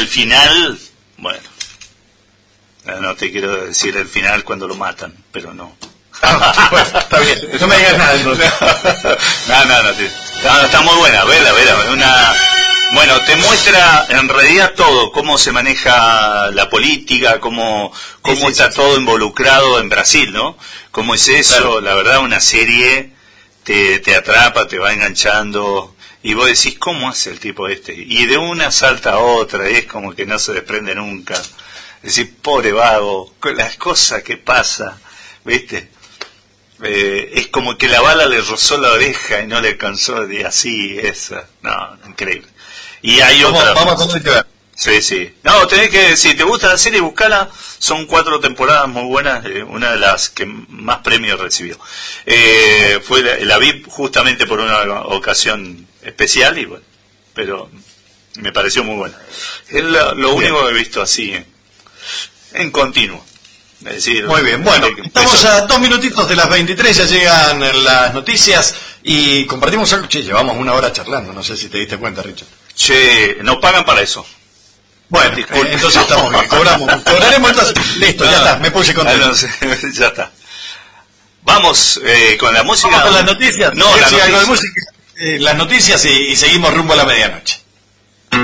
el final, bueno, no te quiero decir el final cuando lo matan, pero no. Bueno, está bien, no me digas nada entonces. No, está muy buena, vela, bueno, te muestra en realidad todo, cómo se maneja la política, cómo está todo involucrado en Brasil, ¿no? Cómo es eso, claro. La verdad, una serie te atrapa, te va enganchando, y vos decís, ¿cómo hace el tipo este? Y de una salta a otra, es como que no se desprende nunca. Decís, pobre vago, con las cosas que pasa, ¿viste? Es como que la bala le rozó la oreja y no le alcanzó, y así, esa. No, increíble. Y hay otra. Vamos a tener que ver. Sí. No, tenés que, si te gusta la serie, buscala. Son 4 temporadas muy buenas, una de las que más premios recibió. La vi justamente por una ocasión especial, y bueno, pero me pareció muy buena. Es lo único que he visto así, en continuo. Es decir, muy bien, bueno, estamos a 2 minutitos de las 23, ya llegan las noticias y compartimos algo. Che, llevamos 1 hora charlando, no sé si te diste cuenta, Richard. Che, nos pagan para eso. Bueno, entonces estamos bien, cobraremos entonces. Listo, ya está, me puse contento. Ya está. Vamos con la música. Vamos con las noticias. No, sí, algo de música. Las noticias y seguimos rumbo a la medianoche.